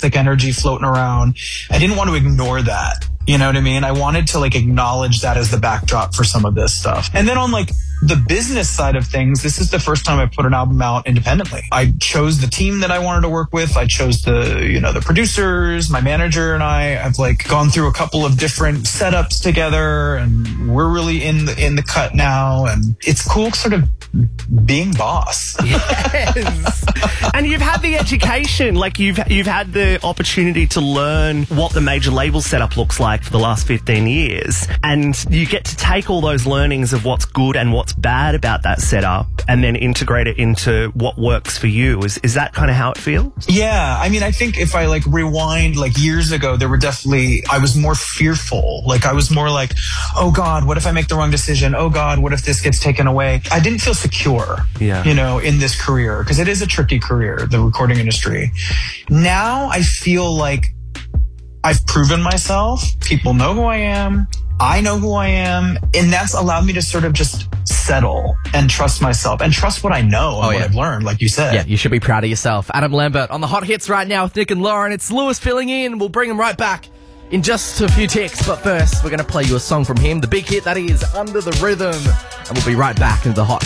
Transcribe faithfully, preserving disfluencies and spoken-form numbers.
toxic energy floating around. I didn't want to ignore that. You know what I mean? I wanted to like acknowledge that as the backdrop for some of this stuff. And then on like the business side of things, this is the first time I put an album out independently. I chose the team that I wanted to work with. I chose the, you know, the producers, my manager and I have like gone through a couple of different setups together, and we're really in the, in the cut now. And it's cool sort of being boss. Yes. And you've had the education, like you've, you've had the opportunity to learn what the major label setup looks like for the last fifteen years, and you get to take all those learnings of what's good and what's bad about that setup and then integrate it into what works for you. Is is that kind of how it feels? Yeah, I mean, I think if I like rewind like years ago, there were definitely, I was more fearful. Like I was more like, oh God, what if I make the wrong decision? Oh God, what if this gets taken away? I didn't feel secure, yeah. you know, in this career, because it is a tricky career, the recording industry. Now I feel like I've proven myself. People know who I am. I know who I am. And that's allowed me to sort of just settle and trust myself and trust what I know and oh, what yeah. I've learned, like you said. Yeah, you should be proud of yourself. Adam Lambert on the Hot Hits right now with Nick and Lauren. It's Lewis filling in. We'll bring him right back in just a few ticks. But first, we're going to play you a song from him. The big hit that is Under the Rhythm. And we'll be right back into the Hot